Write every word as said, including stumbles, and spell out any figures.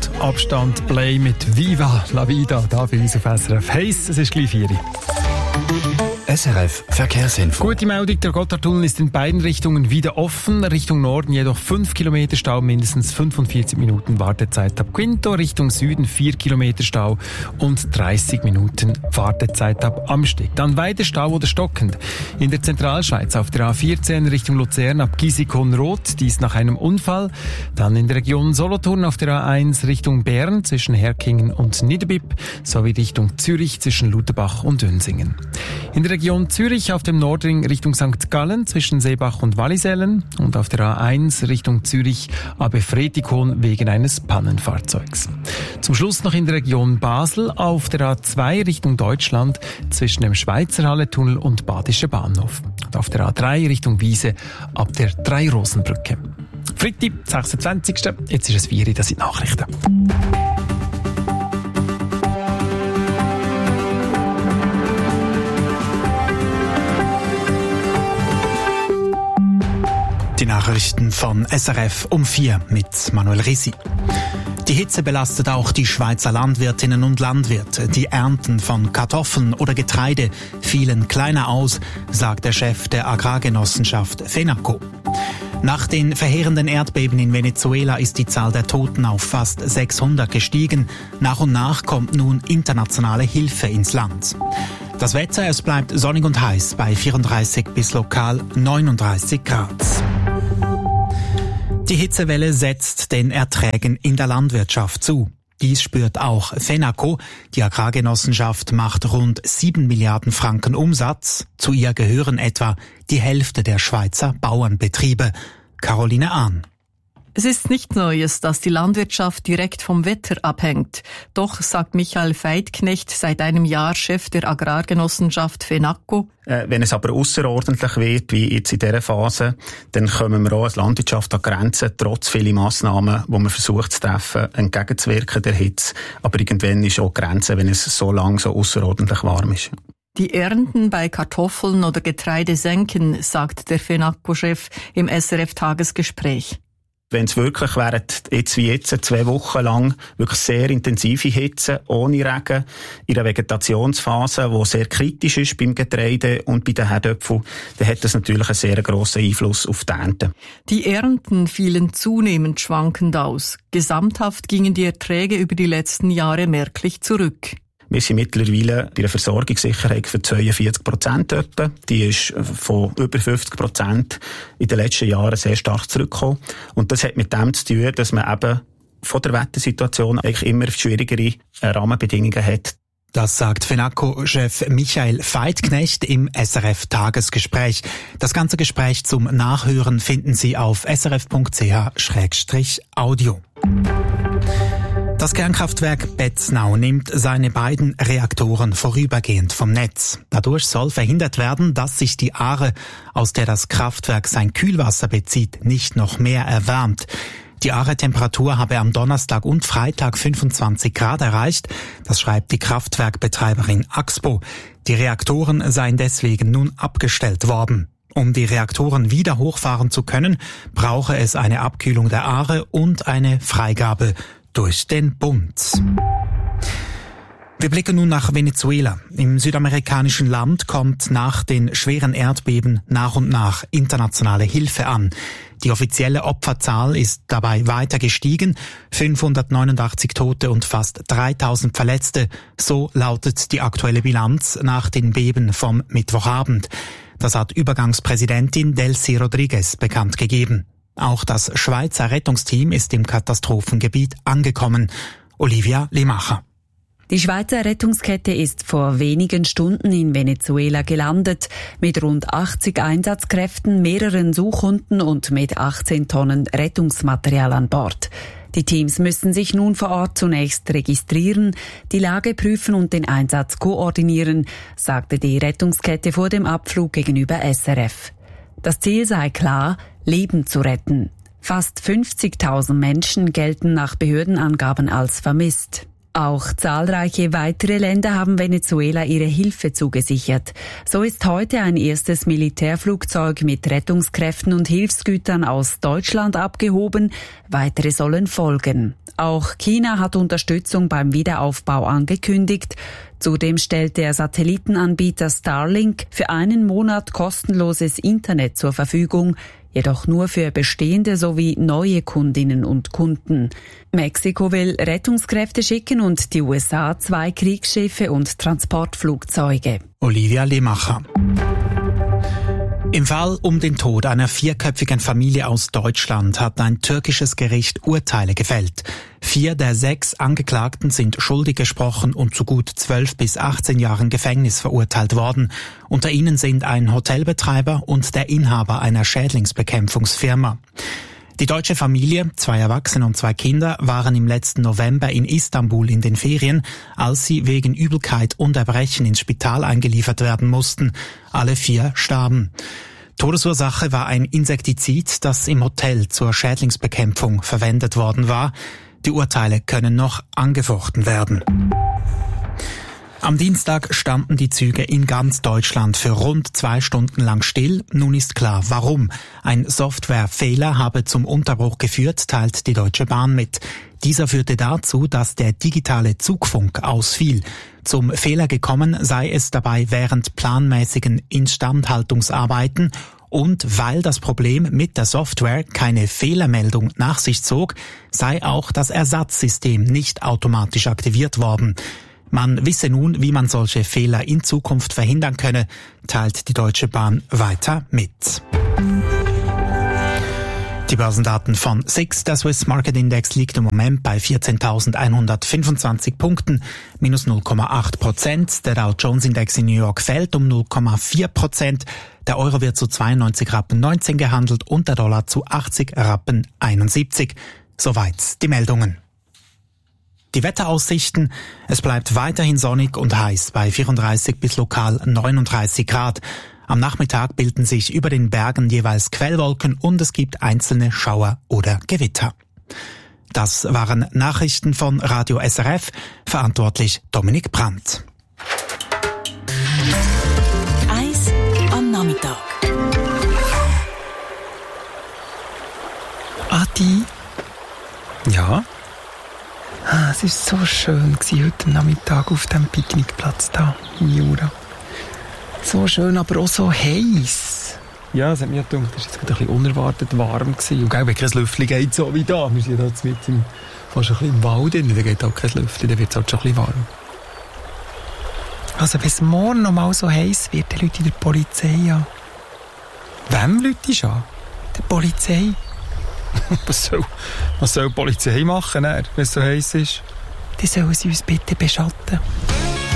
und Abstand Play mit Viva la Vida, da bei uns auf S R F. Heiss, es ist gleich vier. S R F Verkehrsinfo. Gute Meldung, der Gotthardtunnel ist in beiden Richtungen wieder offen. Richtung Norden jedoch fünf Kilometer Stau, mindestens fünfundvierzig Minuten Wartezeit ab Quinto. Richtung Süden vier Kilometer Stau und dreißig Minuten Wartezeit ab Amsteg. Dann weiter Stau oder stockend. In der Zentralschweiz auf der A vierzehn Richtung Luzern ab Gisikon-Roth, dies nach einem Unfall. Dann in der Region Solothurn auf der A eins Richtung Bern zwischen Herkingen und Niederbipp sowie Richtung Zürich zwischen Lutherbach und Dönsingen. In der Region Zürich auf dem Nordring Richtung Sankt Gallen zwischen Seebach und Wallisellen und auf der A eins Richtung Zürich ab Fretikon wegen eines Pannenfahrzeugs. Zum Schluss noch in der Region Basel auf der A zwei Richtung Deutschland zwischen dem Schweizer Halletunnel und Badischer Bahnhof. Und auf der A drei Richtung Wiese ab der Drei-Rosen-Brücke. Freitag, sechsundzwanzigsten Jetzt ist es vier Uhr, das sind Nachrichten. Die Nachrichten von S R F um vier mit Manuel Risi. Die Hitze belastet auch die Schweizer Landwirtinnen und Landwirte. Die Ernten von Kartoffeln oder Getreide fielen kleiner aus, sagt der Chef der Agrargenossenschaft FENACO. Nach den verheerenden Erdbeben in Venezuela ist die Zahl der Toten auf fast sechshundert gestiegen. Nach und nach kommt nun internationale Hilfe ins Land. Das Wetter, es bleibt sonnig und heiß bei vierunddreißig bis lokal neununddreißig Grad. Die Hitzewelle setzt den Erträgen in der Landwirtschaft zu. Dies spürt auch FENACO. Die Agrargenossenschaft macht rund sieben Milliarden Franken Umsatz. Zu ihr gehören etwa die Hälfte der Schweizer Bauernbetriebe. Caroline Ahn. Es ist nicht Neues, dass die Landwirtschaft direkt vom Wetter abhängt. Doch, sagt Michael Veidknecht, seit einem Jahr Chef der Agrargenossenschaft FENACO. Äh, wenn es aber ausserordentlich wird, wie jetzt in dieser Phase, dann kommen wir auch als Landwirtschaft an Grenzen, trotz vieler Massnahmen, die man versucht zu treffen, entgegenzuwirken der Hitze. Aber irgendwann ist auch Grenze, wenn es so lang so außerordentlich warm ist. Die Ernten bei Kartoffeln oder Getreide senken, sagt der FENACO-Chef im S R F-Tagesgespräch. Wenn es wirklich während jetzt wie jetzt zwei Wochen lang wirklich sehr intensive Hitze, ohne Regen, in einer Vegetationsphase, die sehr kritisch ist beim Getreide und bei den Herdöpfeln, dann hat das natürlich einen sehr grossen Einfluss auf die Ernte. Die Ernten fielen zunehmend schwankend aus. Gesamthaft gingen die Erträge über die letzten Jahre merklich zurück. Wir sind mittlerweile bei der Versorgungssicherheit für zweiundvierzig Prozent etwa. Die ist von über fünfzig Prozent in den letzten Jahren sehr stark zurückgekommen. Und das hat mit dem zu tun, dass man eben von der Wettersituation eigentlich immer schwierigere Rahmenbedingungen hat. Das sagt FENACO-Chef Michael Veidknecht im S R F-Tagesgespräch. Das ganze Gespräch zum Nachhören finden Sie auf s r f punkt c h slash audio. Das Kernkraftwerk Betznau nimmt seine beiden Reaktoren vorübergehend vom Netz. Dadurch soll verhindert werden, dass sich die Aare, aus der das Kraftwerk sein Kühlwasser bezieht, nicht noch mehr erwärmt. Die Aare-Temperatur habe am Donnerstag und Freitag fünfundzwanzig Grad erreicht. Das schreibt die Kraftwerkbetreiberin Axpo. Die Reaktoren seien deswegen nun abgestellt worden. Um die Reaktoren wieder hochfahren zu können, brauche es eine Abkühlung der Aare und eine Freigabe durch den Bund. Wir blicken nun nach Venezuela. Im südamerikanischen Land kommt nach den schweren Erdbeben nach und nach internationale Hilfe an. Die offizielle Opferzahl ist dabei weiter gestiegen. fünfhundertneunundachtzig Tote und fast dreitausend Verletzte. So lautet die aktuelle Bilanz nach den Beben vom Mittwochabend. Das hat Übergangspräsidentin Delcy Rodriguez bekannt gegeben. Auch das Schweizer Rettungsteam ist im Katastrophengebiet angekommen. Olivia Limacher. Die Schweizer Rettungskette ist vor wenigen Stunden in Venezuela gelandet, mit rund achtzig Einsatzkräften, mehreren Suchhunden und mit achtzehn Tonnen Rettungsmaterial an Bord. Die Teams müssen sich nun vor Ort zunächst registrieren, die Lage prüfen und den Einsatz koordinieren, sagte die Rettungskette vor dem Abflug gegenüber S R F. Das Ziel sei klar, Leben zu retten. Fast fünfzigtausend Menschen gelten nach Behördenangaben als vermisst. Auch zahlreiche weitere Länder haben Venezuela ihre Hilfe zugesichert. So ist heute ein erstes Militärflugzeug mit Rettungskräften und Hilfsgütern aus Deutschland abgehoben. Weitere sollen folgen. Auch China hat Unterstützung beim Wiederaufbau angekündigt. Zudem stellt der Satellitenanbieter Starlink für einen Monat kostenloses Internet zur Verfügung, jedoch nur für bestehende sowie neue Kundinnen und Kunden. Mexiko will Rettungskräfte schicken und die U S A zwei Kriegsschiffe und Transportflugzeuge. Olivia Lemacher. Im Fall um den Tod einer vierköpfigen Familie aus Deutschland hat ein türkisches Gericht Urteile gefällt. Vier der sechs Angeklagten sind schuldig gesprochen und zu gut zwölf bis achtzehn Jahren Gefängnis verurteilt worden. Unter ihnen sind ein Hotelbetreiber und der Inhaber einer Schädlingsbekämpfungsfirma. Die deutsche Familie, zwei Erwachsene und zwei Kinder, waren im letzten November in Istanbul in den Ferien, als sie wegen Übelkeit und Erbrechen ins Spital eingeliefert werden mussten. Alle vier starben. Todesursache war ein Insektizid, das im Hotel zur Schädlingsbekämpfung verwendet worden war. Die Urteile können noch angefochten werden. Am Dienstag standen die Züge in ganz Deutschland für rund zwei Stunden lang still. Nun ist klar, warum. Ein Softwarefehler habe zum Unterbruch geführt, teilt die Deutsche Bahn mit. Dieser führte dazu, dass der digitale Zugfunk ausfiel. Zum Fehler gekommen sei es dabei während planmäßigen Instandhaltungsarbeiten und weil das Problem mit der Software keine Fehlermeldung nach sich zog, sei auch das Ersatzsystem nicht automatisch aktiviert worden. Man wisse nun, wie man solche Fehler in Zukunft verhindern könne, teilt die Deutsche Bahn weiter mit. Die Börsendaten von S I X, der Swiss Market Index, liegt im Moment bei vierzehntausendeinhundertfünfundzwanzig Punkten, minus null Komma acht Prozent. Der Dow Jones Index in New York fällt um null Komma vier Prozent. Der Euro wird zu zweiundneunzig Rappen neunzehn gehandelt und der Dollar zu achtzig Rappen einundsiebzig. Soweit die Meldungen. Die Wetteraussichten: Es bleibt weiterhin sonnig und heiß bei vierunddreißig bis lokal neununddreißig Grad. Am Nachmittag bilden sich über den Bergen jeweils Quellwolken und es gibt einzelne Schauer oder Gewitter. Das waren Nachrichten von Radio S R F, verantwortlich Dominik Brandt. Eis am Nachmittag. Adi? Ja? Ah, es war so schön heute Nachmittag auf dem Picknickplatz da in Jura. So schön, aber auch so heiß. Ja, es hat mir gedacht, es war jetzt ein bisschen unerwartet warm gewesen. Und gell, wenn kein Lüftchen geht, so wie da. Wir sind jetzt mit im, fast ein bisschen im Wald drin, da geht auch kein Lüftchen, dann wird es halt schon ein bisschen warm. Also, wenn es morgen noch mal so heiß wird, dann rufe ich die Polizei an. Wem rufe ich an? Der Polizei. was, soll, was soll die Polizei machen, wenn es so heiß ist? Dann sollen sie uns bitte beschatten.